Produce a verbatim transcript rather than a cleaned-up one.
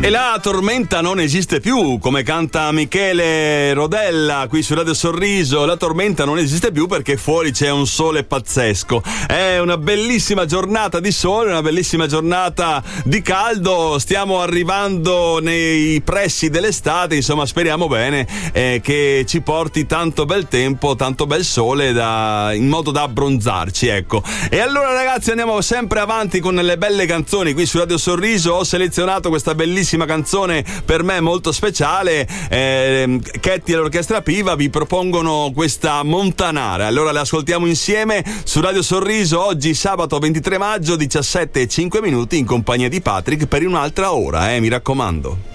E la tormenta non esiste più, come canta Michele Rodella qui su Radio Sorriso. La tormenta non esiste più perché fuori c'è un sole pazzesco. È una bellissima giornata di sole, una bellissima giornata di caldo. Stiamo arrivando nei pressi dell'estate, insomma speriamo bene eh, che ci porti tanto bel tempo, tanto bel sole da, in modo da abbronzarci, ecco. E allora ragazzi, andiamo sempre avanti con le belle canzoni qui su Radio Sorriso. Ho selezionato questa bellissima canzone per me molto speciale. eh, Ketty e l'Orchestra Piva vi propongono questa Montanara. Allora le ascoltiamo insieme su Radio Sorriso oggi sabato ventitré maggio, diciassette e cinque minuti, in compagnia di Patrick per un'altra ora, eh, mi raccomando.